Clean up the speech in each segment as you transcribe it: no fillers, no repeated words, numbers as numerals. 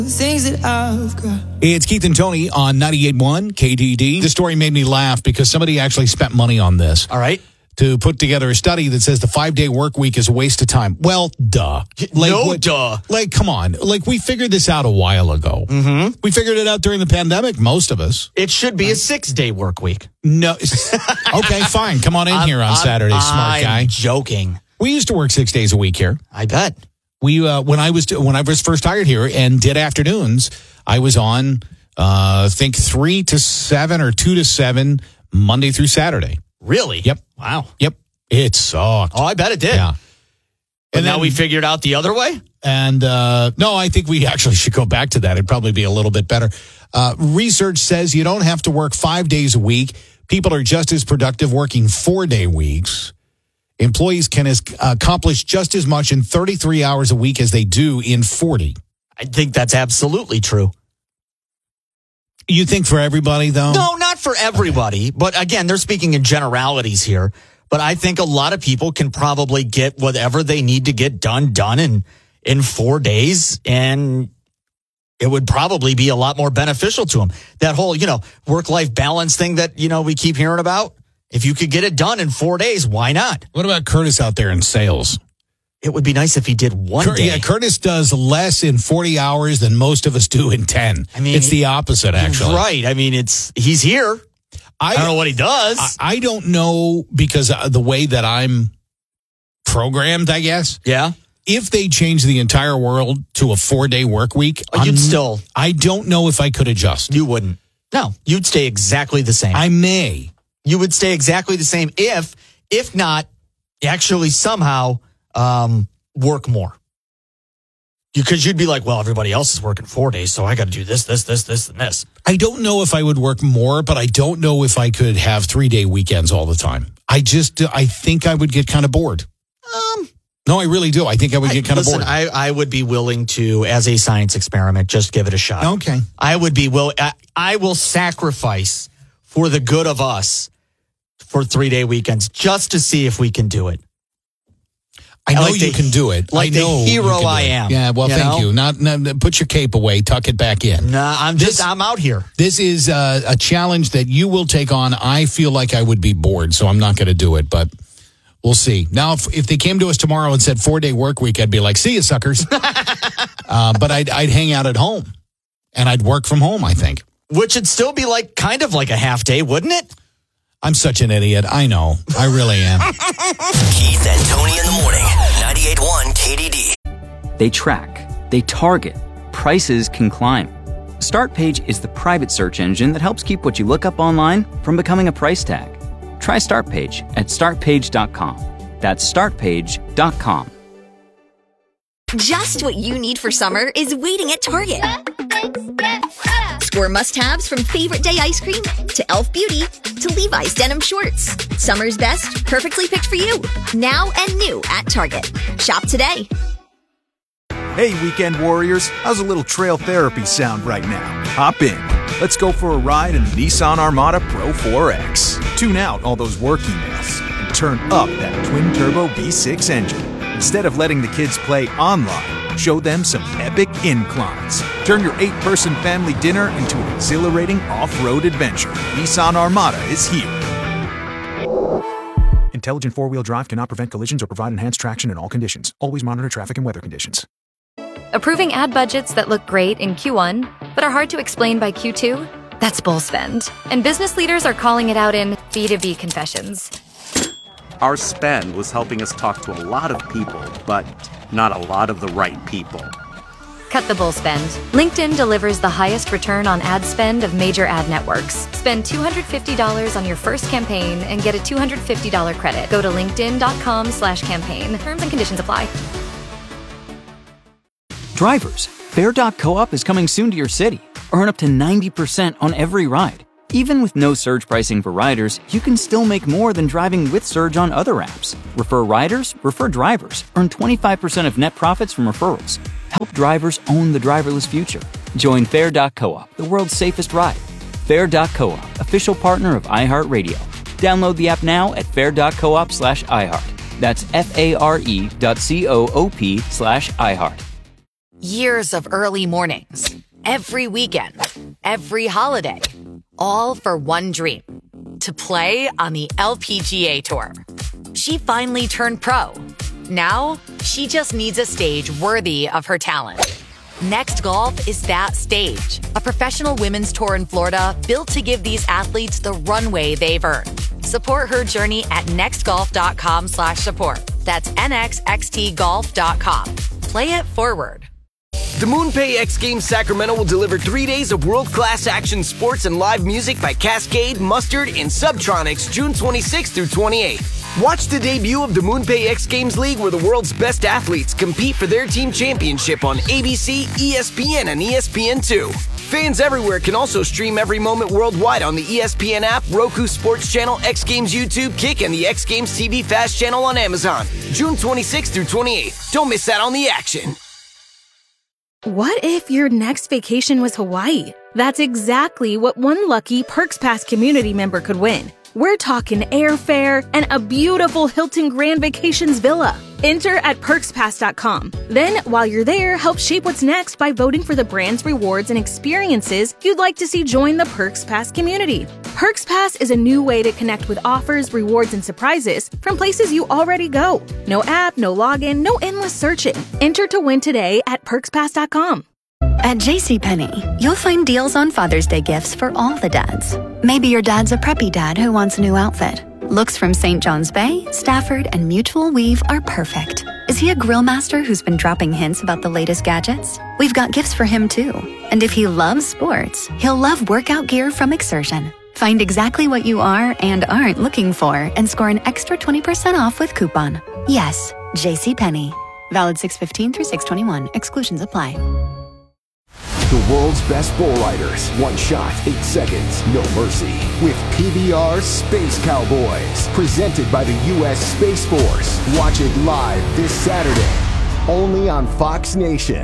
Things that I've got. It's Keith and Tony on 98.1 KDD. This story made me laugh because somebody actually spent money on this. All right. To put together a study that says the 5-day work week is a waste of time. Well, duh. Duh. Like, come on. Like, we figured this out a while ago. Mm-hmm. We figured it out during the pandemic, most of us. It should be a 6-day work week. No. Okay, fine. Come on in here on Saturday, smart guy. I'm joking. We used to work 6 days a week here. I bet. We when I was first hired here and did afternoons, I was on I think 3 to 7 or 2 to 7 Monday through Saturday. Really? Yep. Wow. Yep. It sucked. Oh, I bet it did. Yeah. And now we figured out the other way? And no, I think we actually should go back to that. It'd probably be a little bit better. Research says you don't have to work 5 days a week. People are just as productive working 4-day weeks. Employees can accomplish just as much in 33 hours a week as they do in 40. I think that's absolutely true. You think for everybody, though? No, not for everybody. Okay. But again, they're speaking in generalities here. But I think a lot of people can probably get whatever they need to get done in 4 days. And it would probably be a lot more beneficial to them. That whole, work-life balance thing that, we keep hearing about. If you could get it done in 4 days, why not? What about Curtis out there in sales? It would be nice if he did one day. Yeah, Curtis does less in 40 hours than most of us do in 10. I mean, it's the opposite, actually. Right. I mean, he's here. I don't know what he does. I don't know because the way that I'm programmed, I guess. Yeah. If they change the entire world to a 4-day work week, I don't know if I could adjust. You wouldn't. No, you'd stay exactly the same. I may. You would stay exactly the same if not, actually somehow work more. Because you'd be like, well, everybody else is working 4 days, so I got to do this, and this. I don't know if I would work more, but I don't know if I could have 3-day weekends all the time. I think I would get kind of bored. No, I really do. I think I would get kind of bored. I would be willing to, as a science experiment, just give it a shot. Okay. I would be I will sacrifice for the good of us for 3-day weekends just to see if we can do it. I know you can do it. Like the hero I am. Yeah, well, thank you. Not put your cape away, tuck it back in. Nah, I'm out here. This is a challenge that you will take on. I feel like I would be bored, so I'm not going to do it, but we'll see. Now, if they came to us tomorrow and said 4-day work week, I'd be like, see you, suckers. But I'd hang out at home, and I'd work from home, I think. Which would still be kind of like a half day, wouldn't it? I'm such an idiot. I know. I really am. Keith and Tony in the morning. 98.1 KDD. They track. They target. Prices can climb. StartPage is the private search engine that helps keep what you look up online from becoming a price tag. Try StartPage at startpage.com. That's startpage.com. Just what you need for summer is waiting at Target. Score must-haves from Favorite Day ice cream to Elf Beauty to Levi's denim shorts. Summer's best, perfectly picked for you. Now and new at Target. Shop today. Hey, weekend warriors. How's a little trail therapy sound right now? Hop in. Let's go for a ride in the Nissan Armada Pro 4X. Tune out all those work emails and turn up that twin-turbo V6 engine. Instead of letting the kids play online, show them some epic inclines. Turn your 8-person family dinner into an exhilarating off-road adventure. Nissan Armada is here. Intelligent four-wheel drive cannot prevent collisions or provide enhanced traction in all conditions. Always monitor traffic and weather conditions. Approving ad budgets that look great in Q1, but are hard to explain by Q2? That's bull spend. And business leaders are calling it out in B2B confessions. Our spend was helping us talk to a lot of people, but not a lot of the right people. Cut the bull spend. LinkedIn delivers the highest return on ad spend of major ad networks. Spend $250 on your first campaign and get a $250 credit. Go to linkedin.com/campaign. Terms and conditions apply. Drivers, Fare.coop is coming soon to your city. Earn up to 90% on every ride. Even with no surge pricing for riders, you can still make more than driving with surge on other apps. Refer riders, refer drivers. Earn 25% of net profits from referrals. Help drivers own the driverless future. Join Fare.coop, the world's safest ride. Fare.coop, official partner of iHeartRadio. Download the app now at fare.coop/iHeart. That's FARE.coop/iHeart. Years of early mornings, every weekend, every holiday, all for one dream, to play on the LPGA Tour. She finally turned pro. Now, she just needs a stage worthy of her talent. Next Golf is that stage, a professional women's tour in Florida built to give these athletes the runway they've earned. Support her journey at nextgolf.com/support. That's nxxtgolf.com. Play it forward. The MoonPay X Games Sacramento will deliver 3 days of world-class action sports and live music by Cascade, Mustard, and Subtronics June 26th through 28th. Watch the debut of the MoonPay X Games League, where the world's best athletes compete for their team championship on ABC, ESPN, and ESPN2. Fans everywhere can also stream every moment worldwide on the ESPN app, Roku Sports Channel, X Games YouTube, Kick, and the X Games TV Fast channel on Amazon. June 26th through 28th. Don't miss out on the action. What if your next vacation was Hawaii? That's exactly what one lucky Perks Pass community member could win. We're talking airfare and a beautiful Hilton Grand Vacations villa. Enter at PerksPass.com. Then, while you're there, help shape what's next by voting for the brands, rewards, and experiences you'd like to see join the Perks Pass community. Perks Pass is a new way to connect with offers, rewards, and surprises from places you already go. No app, no login, no endless searching. Enter to win today at PerksPass.com. At JCPenney, you'll find deals on Father's Day gifts for all the dads. Maybe your dad's a preppy dad who wants a new outfit. Looks from St. John's Bay, Stafford, and Mutual Weave are perfect. Is he a grill master who's been dropping hints about the latest gadgets? We've got gifts for him too. And if he loves sports, he'll love workout gear from Exertion. Find exactly what you are and aren't looking for and score an extra 20% off with coupon. Yes, JCPenney. Valid 6/15 through 6/21. Exclusions apply. The world's best bull riders. One shot, 8 seconds, no mercy. With PBR Space Cowboys. Presented by the U.S. Space Force. Watch it live this Saturday. Only on Fox Nation.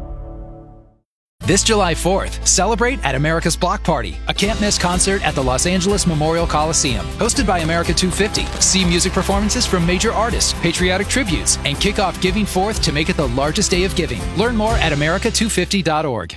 This July 4th, celebrate at America's Block Party, a can't-miss concert at the Los Angeles Memorial Coliseum. Hosted by America 250. See music performances from major artists, patriotic tributes, and kick off Giving Forth to make it the largest day of giving. Learn more at america250.org.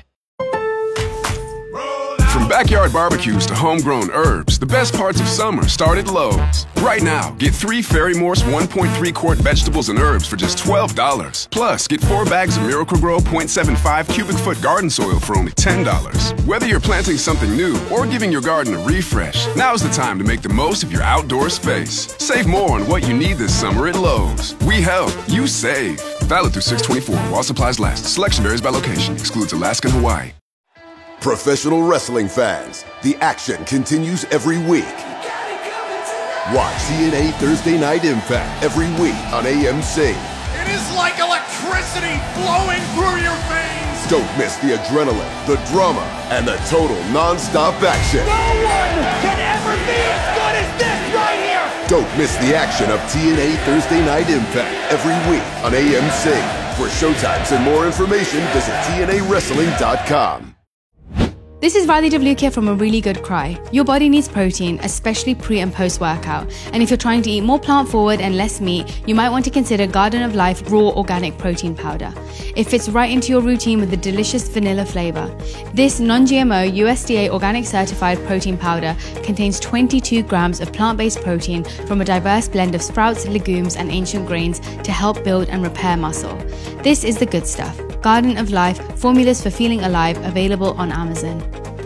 From backyard barbecues to homegrown herbs, the best parts of summer start at Lowe's. Right now, get 3 Ferry Morse 1.3 quart vegetables and herbs for just $12. Plus, get 4 bags of Miracle-Gro 0.75 cubic foot garden soil for only $10. Whether you're planting something new or giving your garden a refresh, now's the time to make the most of your outdoor space. Save more on what you need this summer at Lowe's. We help, you save. Valid through 6/24 while supplies last. Selection varies by location. Excludes Alaska and Hawaii. Professional wrestling fans, the action continues every week. Watch TNA Thursday Night Impact every week on AMC. It is like electricity flowing through your veins. Don't miss the adrenaline, the drama, and the total non-stop action. No one can ever be as good as this right here. Don't miss the action of TNA Thursday Night Impact every week on AMC. For showtimes and more information, visit TNAWrestling.com. This is Riley DeVluca from A Really Good Cry. Your body needs protein, especially pre and post workout. And if you're trying to eat more plant forward and less meat, you might want to consider Garden of Life Raw Organic Protein Powder. It fits right into your routine with the delicious vanilla flavor. This non-GMO USDA organic certified protein powder contains 22 grams of plant-based protein from a diverse blend of sprouts, legumes, and ancient grains to help build and repair muscle. This is the good stuff. Garden of Life, formulas for feeling alive, available on Amazon.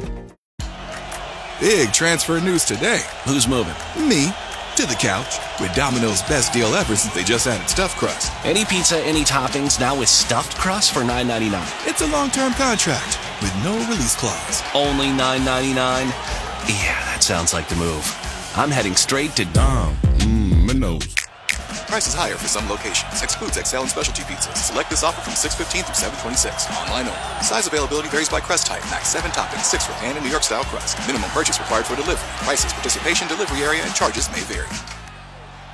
Big transfer news today. Who's moving? Me. To the couch. With Domino's best deal ever since they just added stuffed crust. Any pizza, any toppings, now with stuffed crust for $9.99. It's a long-term contract with no release clause. Only $9.99? Yeah, that sounds like the move. I'm heading straight to Dom. My nose. Price is higher for some locations. Excludes XL and specialty pizzas. Select this offer from 6/15 through 7/26. Online only. Size availability varies by crust type. Max 7 toppings, 6 for pan and New York style crust. Minimum purchase required for delivery. Prices, participation, delivery area, and charges may vary.